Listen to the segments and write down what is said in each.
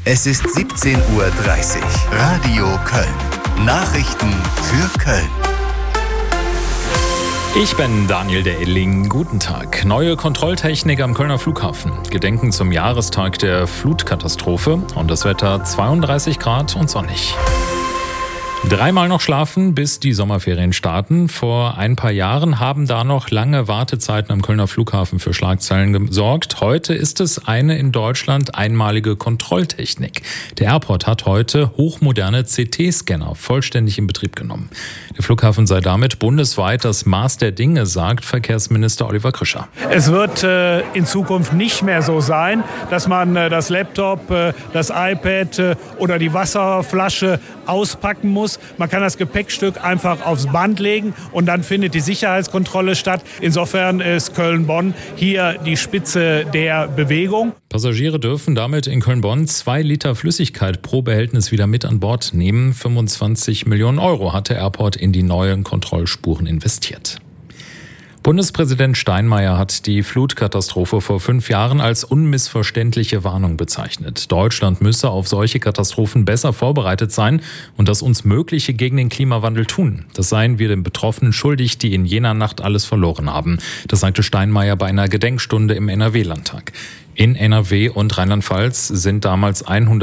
Es ist 17:30 Uhr. Radio Köln. Nachrichten für Köln. Ich bin Daniel Dehling. Guten Tag. Neue Kontrolltechnik am Kölner Flughafen. Gedenken zum Jahrestag der Flutkatastrophe und das Wetter 32 Grad und sonnig. Dreimal noch schlafen, bis die Sommerferien starten. Vor ein paar Jahren haben da noch lange Wartezeiten am Kölner Flughafen für Schlagzeilen gesorgt. Heute ist es eine in Deutschland einmalige Kontrolltechnik. Der Airport hat heute hochmoderne CT-Scanner vollständig in Betrieb genommen. Der Flughafen sei damit bundesweit das Maß der Dinge, sagt Verkehrsminister Oliver Krischer. Es wird in Zukunft nicht mehr so sein, dass man das Laptop, das iPad oder die Wasserflasche auspacken muss. Man kann das Gepäckstück einfach aufs Band legen und dann findet die Sicherheitskontrolle statt. Insofern ist Köln-Bonn hier die Spitze der Bewegung. Passagiere dürfen damit in Köln-Bonn 2 Liter Flüssigkeit pro Behältnis wieder mit an Bord nehmen. 25 Millionen Euro hat der Airport in die neuen Kontrollspuren investiert. Bundespräsident Steinmeier hat die Flutkatastrophe vor 5 Jahren als unmissverständliche Warnung bezeichnet. Deutschland müsse auf solche Katastrophen besser vorbereitet sein und das uns Mögliche gegen den Klimawandel tun. Das seien wir den Betroffenen schuldig, die in jener Nacht alles verloren haben. Das sagte Steinmeier bei einer Gedenkstunde im NRW-Landtag. In NRW und Rheinland-Pfalz sind damals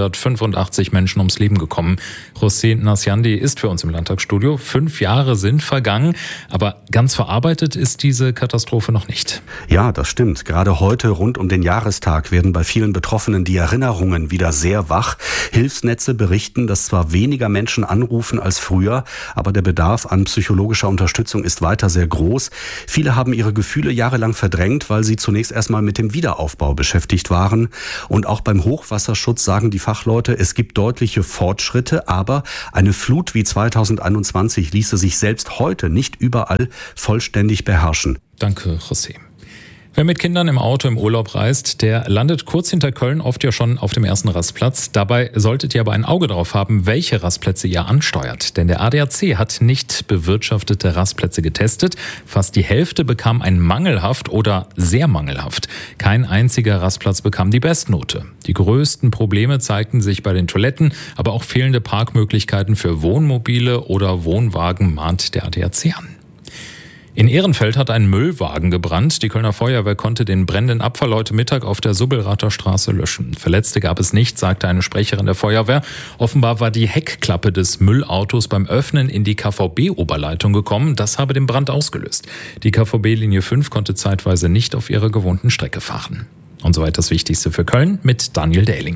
185 Menschen ums Leben gekommen. José Naciandi ist für uns im Landtagsstudio. 5 Jahre sind vergangen, aber ganz verarbeitet ist diese Katastrophe noch nicht. Ja, das stimmt. Gerade heute rund um den Jahrestag werden bei vielen Betroffenen die Erinnerungen wieder sehr wach. Hilfsnetze berichten, dass zwar weniger Menschen anrufen als früher, aber der Bedarf an psychologischer Unterstützung ist weiter sehr groß. Viele haben ihre Gefühle jahrelang verdrängt, weil sie zunächst erstmal mit dem Wiederaufbau beschäftigt waren. Und auch beim Hochwasserschutz sagen die Fachleute, es gibt deutliche Fortschritte, aber eine Flut wie 2021 ließe sich selbst heute nicht überall vollständig beherrschen. Danke, José. Wer mit Kindern im Auto im Urlaub reist, der landet kurz hinter Köln oft ja schon auf dem ersten Rastplatz. Dabei solltet ihr aber ein Auge drauf haben, welche Rastplätze ihr ansteuert. Denn der ADAC hat nicht bewirtschaftete Rastplätze getestet. Fast die Hälfte bekam ein mangelhaft oder sehr mangelhaft. Kein einziger Rastplatz bekam die Bestnote. Die größten Probleme zeigten sich bei den Toiletten, aber auch fehlende Parkmöglichkeiten für Wohnmobile oder Wohnwagen mahnt der ADAC an. In Ehrenfeld hat ein Müllwagen gebrannt. Die Kölner Feuerwehr konnte den brennenden Abfall heute Mittag auf der Subbelrather Straße löschen. Verletzte gab es nicht, sagte eine Sprecherin der Feuerwehr. Offenbar war die Heckklappe des Müllautos beim Öffnen in die KVB-Oberleitung gekommen. Das habe den Brand ausgelöst. Die KVB-Linie 5 konnte zeitweise nicht auf ihrer gewohnten Strecke fahren. Und soweit das Wichtigste für Köln mit Daniel Dehling.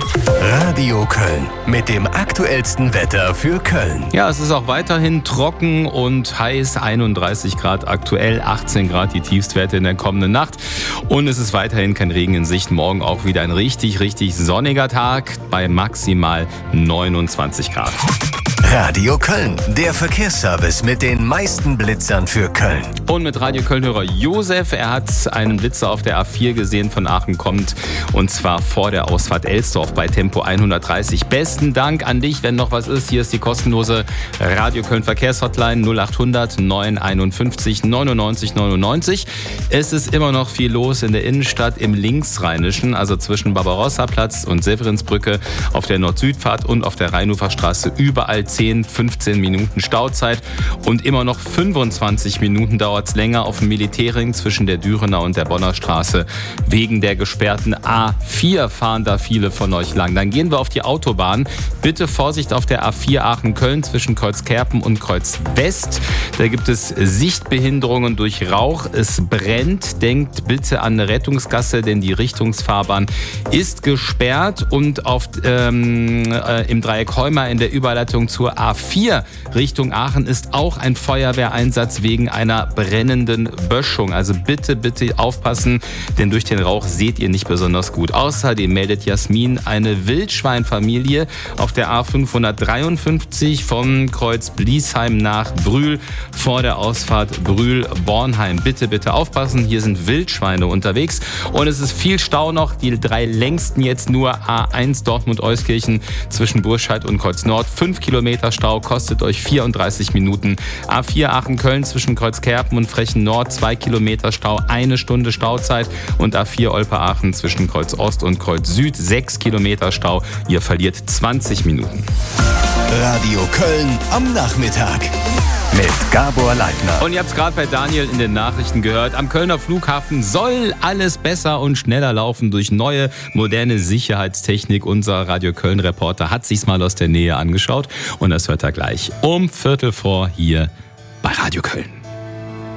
Radio Köln mit dem aktuellsten Wetter für Köln. Ja, es ist auch weiterhin trocken und heiß, 31 Grad aktuell, 18 Grad die Tiefstwerte in der kommenden Nacht. Und es ist weiterhin kein Regen in Sicht. Morgen auch wieder ein richtig sonniger Tag bei maximal 29 Grad. Radio Köln, der Verkehrsservice mit den meisten Blitzern für Köln. Und mit Radio Köln-Hörer Josef, er hat einen Blitzer auf der A4 gesehen, von Aachen kommt, und zwar vor der Ausfahrt Elsdorf bei Tempo 130. Besten Dank an dich, wenn noch was ist. Hier ist die kostenlose Radio Köln Verkehrshotline 0800 951 99 99. Es ist immer noch viel los in der Innenstadt im Linksrheinischen, also zwischen Barbarossa-Platz und Severinsbrücke, auf der Nord-Süd-Fahrt und auf der Rheinuferstraße überall 10-15 Minuten Stauzeit und immer noch 25 Minuten dauert es länger auf dem Militärring zwischen der Dürener und der Bonner Straße. Wegen der gesperrten A4 fahren da viele von euch lang. Dann gehen wir auf die Autobahn. Bitte Vorsicht auf der A4 Aachen-Köln zwischen Kreuzkerpen und Kreuzwest. Da gibt es Sichtbehinderungen durch Rauch. Es brennt. Denkt bitte an eine Rettungsgasse, denn die Richtungsfahrbahn ist gesperrt. Und im Dreieck Heumer in der Überleitung zur A4 Richtung Aachen ist auch ein Feuerwehreinsatz wegen einer brennenden Böschung. Also bitte aufpassen, denn durch den Rauch seht ihr nicht besonders gut. Außerdem meldet Jasmin eine Wildschweinfamilie auf der A553 vom Kreuz Bliesheim nach Brühl vor der Ausfahrt Brühl-Bornheim. Bitte aufpassen, hier sind Wildschweine unterwegs und es ist viel Stau noch. Die 3 längsten jetzt nur A1 Dortmund-Euskirchen zwischen Burscheid und Kreuz Nord. 5 Kilometer Kilometer Stau, kostet euch 34 Minuten. A4 Aachen-Köln zwischen Kreuzkerpen und Frechen Nord 2 Kilometer Stau, 1 Stunde Stauzeit. Und A4 Olpe-Aachen zwischen Kreuz Ost und Kreuz Süd 6 Kilometer Stau. Ihr verliert 20 Minuten. Radio Köln am Nachmittag mit Gabor Leitner. Und ihr habt es gerade bei Daniel in den Nachrichten gehört. Am Kölner Flughafen soll alles besser und schneller laufen durch neue, moderne Sicherheitstechnik. Unser Radio Köln-Reporter hat sich's mal aus der Nähe angeschaut. Und das hört er gleich um 15:45 hier bei Radio Köln.